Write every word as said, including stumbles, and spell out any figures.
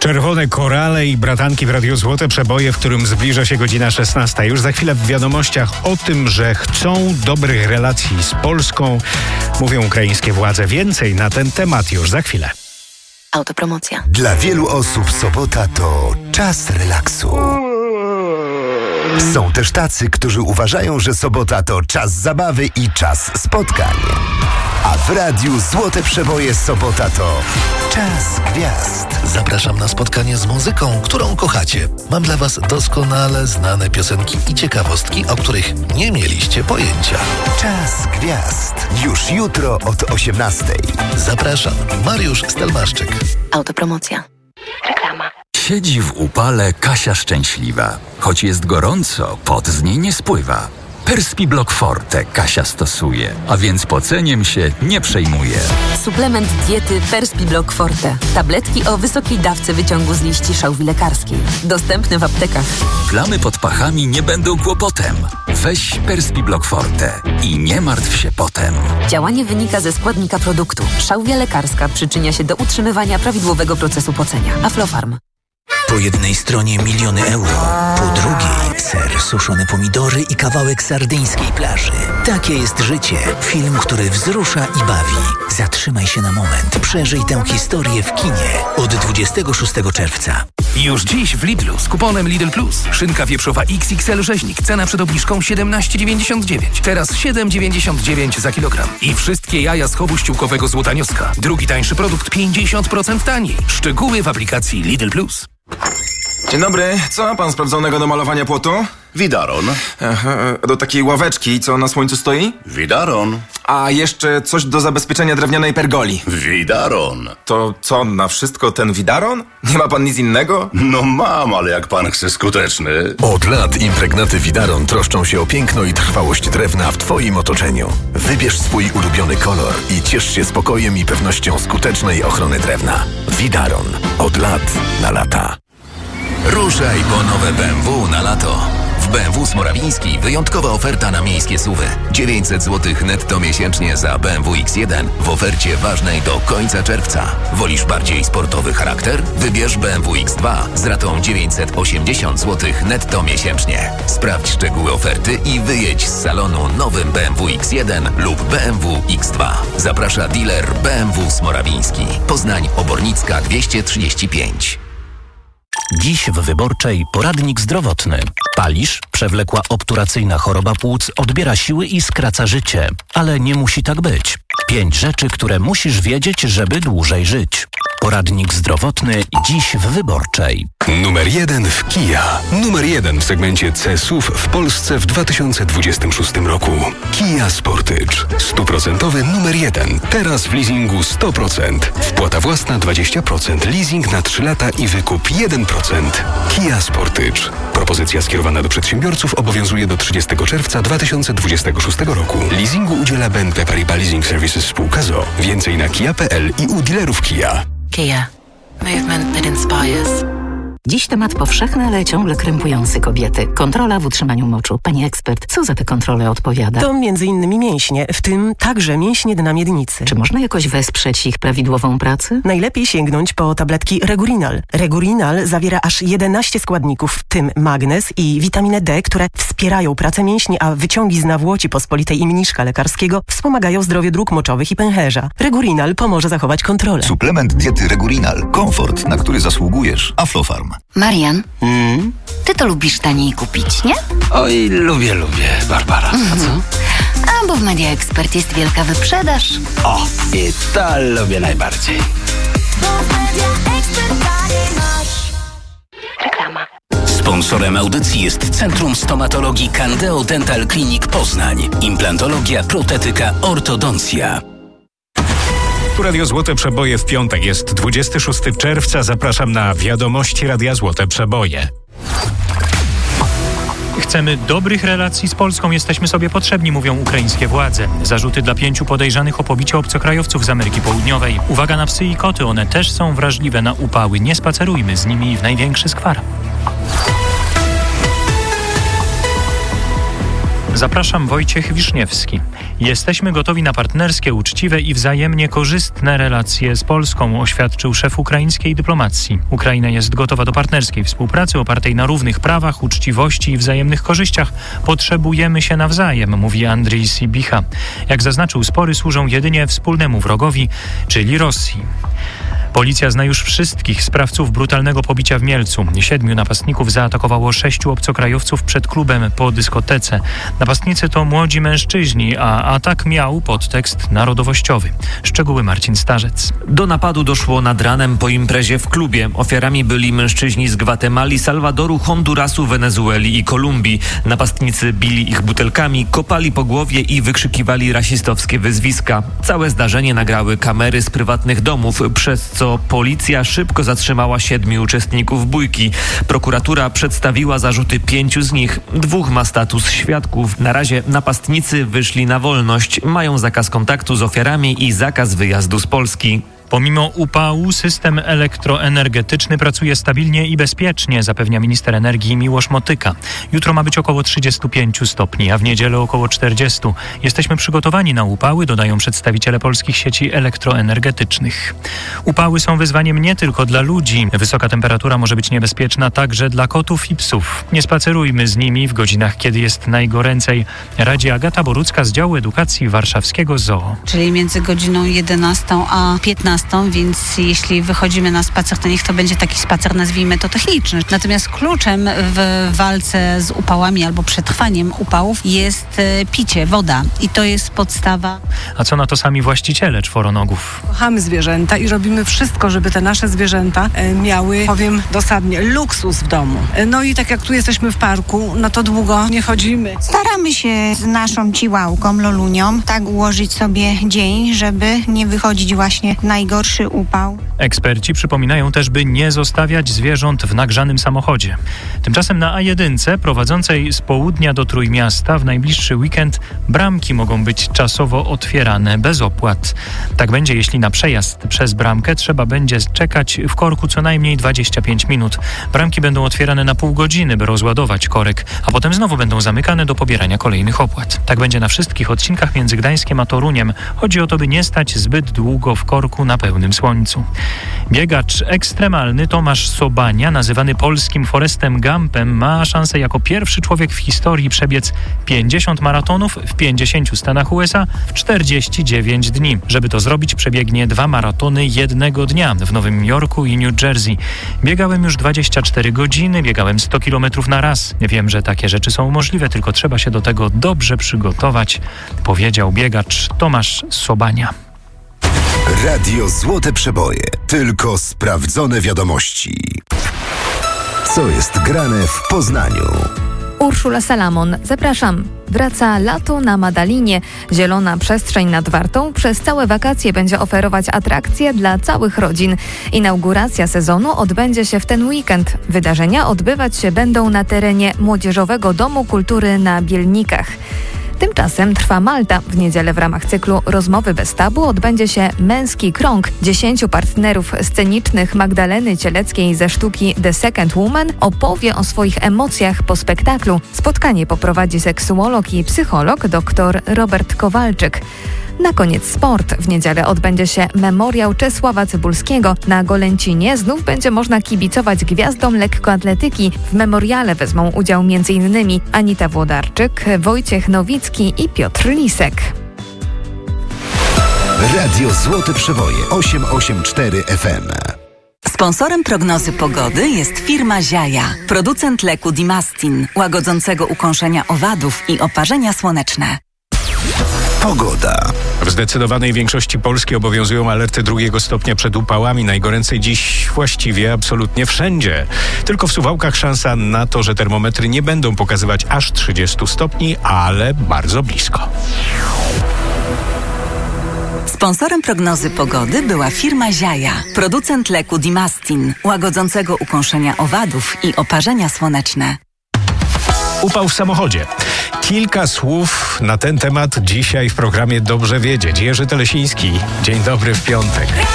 Czerwone korale i bratanki w Radiu Złote Przeboje, w którym zbliża się godzina szesnasta. Już za chwilę w wiadomościach o tym, że chcą dobrych relacji z Polską, mówią ukraińskie władze. Więcej na ten temat już za chwilę. Autopromocja. Dla wielu osób sobota to czas relaksu. Są też tacy, którzy uważają, że sobota to czas zabawy i czas spotkań. A w Radiu Złote Przeboje sobota to czas gwiazd. Zapraszam na spotkanie z muzyką, którą kochacie. Mam dla was doskonale znane piosenki i ciekawostki, o których nie mieliście pojęcia. Czas gwiazd. Już jutro od osiemnastej. Zapraszam, Mariusz Stelmaszczyk. Autopromocja. Reklama. Siedzi w upale Kasia szczęśliwa. Choć jest gorąco, pot z niej nie spływa. Perspiblock Forte Kasia stosuje, a więc poceniem się nie przejmuje. Suplement diety Perspiblock Forte. Tabletki o wysokiej dawce wyciągu z liści szałwi lekarskiej. Dostępne w aptekach. Plamy pod pachami nie będą kłopotem. Weź Perspiblock Forte i nie martw się potem. Działanie wynika ze składnika produktu. Szałwia lekarska przyczynia się do utrzymywania prawidłowego procesu pocenia. Aflofarm. Po jednej stronie miliony euro, po drugiej ser, suszone pomidory i kawałek sardyńskiej plaży. Takie jest życie. Film, który wzrusza i bawi. Zatrzymaj się na moment. Przeżyj tę historię w kinie od dwudziestego szóstego czerwca. Już dziś w Lidlu z kuponem Lidl Plus. Szynka wieprzowa X X L rzeźnik. Cena przed obniżką siedemnaście dziewięćdziesiąt dziewięć. Teraz siedem dziewięćdziesiąt dziewięć za kilogram. I wszystkie jaja z chowu ściółkowego Złotanioska. Drugi tańszy produkt pięćdziesiąt procent taniej. Szczegóły w aplikacji Lidl Plus. Dzień dobry, co ma pan sprawdzonego do malowania płotu? Widaron. Aha, do takiej ławeczki, co na słońcu stoi? Widaron. A jeszcze coś do zabezpieczenia drewnianej pergoli. Widaron. To co, na wszystko ten widaron? Nie ma pan nic innego? No mam, ale jak pan chce skuteczny. Od lat impregnaty Widaron troszczą się o piękno i trwałość drewna w twoim otoczeniu. Wybierz swój ulubiony kolor i ciesz się spokojem i pewnością skutecznej ochrony drewna. Widaron. Od lat na lata. Ruszaj po nowe B M W na lato. W B M W Smorawiński wyjątkowa oferta na miejskie suwy. dziewięćset złotych netto miesięcznie za B M W X jeden w ofercie ważnej do końca czerwca. Wolisz bardziej sportowy charakter? Wybierz B M W X dwa z ratą dziewięćset osiemdziesiąt złotych netto miesięcznie. Sprawdź szczegóły oferty i wyjedź z salonu nowym B M W X jeden lub B M W X dwa. Zaprasza dealer B M W Smorawiński. Poznań Obornicka dwieście trzydzieści pięć. Dziś w Wyborczej poradnik zdrowotny. Palisz, przewlekła obturacyjna choroba płuc odbiera siły i skraca życie. Ale nie musi tak być. Pięć rzeczy, które musisz wiedzieć, żeby dłużej żyć. Poradnik zdrowotny dziś w Wyborczej. Numer jeden w Kia. Numer jeden w segmencie C S U V w Polsce w dwa tysiące dwudziestym szóstym roku. Kia Sportage. Stuprocentowy numer jeden. Teraz w leasingu sto procent. Wpłata własna dwadzieścia procent. Leasing na trzy lata i wykup jeden procent. Kia Sportage. Propozycja skierowana do przedsiębiorców obowiązuje do trzydziestego czerwca dwa tysiące dwudziestego szóstego roku. Leasingu udziela B N P Paribas Leasing Services spółka z o o. Więcej na kia kropka p l i u dealerów Kia. Kia. Movement that inspires. Dziś temat powszechny, ale ciągle krępujący kobiety. Kontrola w utrzymaniu moczu. Pani ekspert, co za tę kontrolę odpowiada? To między innymi mięśnie, w tym także mięśnie dna miednicy. Czy można jakoś wesprzeć ich prawidłową pracę? Najlepiej sięgnąć po tabletki Regurinal. Regurinal zawiera aż jedenaście składników, w tym magnez i witaminę D, które wspierają pracę mięśni, a wyciągi z nawłoci pospolitej i mniszka lekarskiego wspomagają zdrowie dróg moczowych i pęcherza. Regurinal pomoże zachować kontrolę. Suplement diety Regurinal. Komfort, na który zasługujesz. Aflofarm. Marian, Mm? ty to lubisz taniej kupić, nie? Oj, lubię, lubię, Barbara. A co? A bo w Media Expert jest wielka wyprzedaż. O, i to lubię najbardziej. Reklama. Sponsorem audycji jest Centrum Stomatologii Candeo Dental Clinic Poznań. Implantologia, protetyka, ortodoncja. Tu Radio Złote Przeboje w piątek. Jest dwudziestego szóstego czerwca. Zapraszam na wiadomości Radia Złote Przeboje. Chcemy dobrych relacji z Polską, jesteśmy sobie potrzebni, mówią ukraińskie władze. Zarzuty dla pięciu podejrzanych o pobicie obcokrajowców z Ameryki Południowej. Uwaga na psy i koty, one też są wrażliwe na upały. Nie spacerujmy z nimi w największy skwar. Zapraszam, Wojciech Wiszniewski. Jesteśmy gotowi na partnerskie, uczciwe i wzajemnie korzystne relacje z Polską, oświadczył szef ukraińskiej dyplomacji. Ukraina jest gotowa do partnerskiej współpracy opartej na równych prawach, uczciwości i wzajemnych korzyściach. Potrzebujemy się nawzajem, mówi Andrii Sibicha. Jak zaznaczył, spory służą jedynie wspólnemu wrogowi, czyli Rosji. Policja zna już wszystkich sprawców brutalnego pobicia w Mielcu. Siedmiu napastników zaatakowało sześciu obcokrajowców przed klubem po dyskotece. Napastnicy to młodzi mężczyźni, a atak miał podtekst narodowościowy. Szczegóły Marcin Starzec. Do napadu doszło nad ranem po imprezie w klubie. Ofiarami byli mężczyźni z Gwatemali, Salwadoru, Hondurasu, Wenezueli i Kolumbii. Napastnicy bili ich butelkami, kopali po głowie i wykrzykiwali rasistowskie wyzwiska. Całe zdarzenie nagrały kamery z prywatnych domów, przez co policja szybko zatrzymała siedmiu uczestników bójki. Prokuratura przedstawiła zarzuty pięciu z nich. Dwóch ma status świadków. Na razie napastnicy wyszli na wolność. Mają zakaz kontaktu z ofiarami i zakaz wyjazdu z Polski. Pomimo upału system elektroenergetyczny pracuje stabilnie i bezpiecznie, zapewnia minister energii Miłosz Motyka. Jutro ma być około trzydzieści pięć stopni, a w niedzielę około czterdzieści. Jesteśmy przygotowani na upały, dodają przedstawiciele polskich sieci elektroenergetycznych. Upały są wyzwaniem nie tylko dla ludzi. Wysoka temperatura może być niebezpieczna także dla kotów i psów. Nie spacerujmy z nimi w godzinach, kiedy jest najgoręcej, radzi Agata Borucka z działu edukacji warszawskiego Zoo. Czyli między godziną jedenastą a piętnastą, więc jeśli wychodzimy na spacer, to niech to będzie taki spacer, nazwijmy to techniczny. Natomiast kluczem w walce z upałami albo przetrwaniem upałów jest picie, woda. I to jest podstawa. A co na to sami właściciele czworonogów? Kochamy zwierzęta i robimy wszystko, żeby te nasze zwierzęta miały, powiem dosadnie, luksus w domu. No i tak jak tu jesteśmy w parku, no to długo nie chodzimy. Staramy się z naszą ciłałką, Lolunią, tak ułożyć sobie dzień, żeby nie wychodzić właśnie na najgorszy upał. Eksperci przypominają też, by nie zostawiać zwierząt w nagrzanym samochodzie. Tymczasem na A jeden prowadzącej z południa do Trójmiasta w najbliższy weekend bramki mogą być czasowo otwierane bez opłat. Tak będzie, jeśli na przejazd przez bramkę trzeba będzie czekać w korku co najmniej dwadzieścia pięć minut. Bramki będą otwierane na pół godziny, by rozładować korek, a potem znowu będą zamykane do pobierania kolejnych opłat. Tak będzie na wszystkich odcinkach między Gdańskiem a Toruniem. Chodzi o to, by nie stać zbyt długo w korku na pełnym słońcu. Biegacz ekstremalny Tomasz Sobania, nazywany polskim Forrestem Gumpem, ma szansę jako pierwszy człowiek w historii przebiec pięćdziesiąt maratonów w pięćdziesięciu stanach U S A w czterdzieści dziewięć dni. Żeby to zrobić, przebiegnie dwa maratony jednego dnia w Nowym Jorku i New Jersey. Biegałem już dwadzieścia cztery godziny, biegałem sto kilometrów na raz. Wiem, że takie rzeczy są możliwe, tylko trzeba się do tego dobrze przygotować, powiedział biegacz Tomasz Sobania. Radio Złote Przeboje. Tylko sprawdzone wiadomości. Co jest grane w Poznaniu? Urszula Salamon, zapraszam. Wraca lato na Madalinie. Zielona przestrzeń nad Wartą przez całe wakacje będzie oferować atrakcje dla całych rodzin. Inauguracja sezonu odbędzie się w ten weekend. Wydarzenia odbywać się będą na terenie Młodzieżowego Domu Kultury na Bielnikach. Tymczasem trwa Malta. W niedzielę w ramach cyklu Rozmowy bez tabu odbędzie się Męski Krąg. Dziesięciu partnerów scenicznych Magdaleny Cieleckiej ze sztuki The Second Woman opowie o swoich emocjach po spektaklu. Spotkanie poprowadzi seksuolog i psycholog dr Robert Kowalczyk. Na koniec sport. W niedzielę odbędzie się memoriał Czesława Cybulskiego. Na Golęcinie znów będzie można kibicować gwiazdom lekkoatletyki. W memoriale wezmą udział m.in. Anita Włodarczyk, Wojciech Nowicki i Piotr Lisek. Radio Złote Przeboje osiem osiem cztery F M. Sponsorem prognozy pogody jest firma Ziaja, producent leku Dimastin, łagodzącego ukąszenia owadów i oparzenia słoneczne. Pogoda. W zdecydowanej większości Polski obowiązują alerty drugiego stopnia przed upałami. Najgoręcej dziś właściwie absolutnie wszędzie. Tylko w Suwałkach szansa na to, że termometry nie będą pokazywać aż trzydziestu stopni, ale bardzo blisko. Sponsorem prognozy pogody była firma Ziaja, producent leku Dimastin, łagodzącego ukąszenia owadów i oparzenia słoneczne. Upał w samochodzie. Kilka słów na ten temat dzisiaj w programie Dobrze Wiedzieć. Jerzy Telesiński. Dzień dobry w piątek.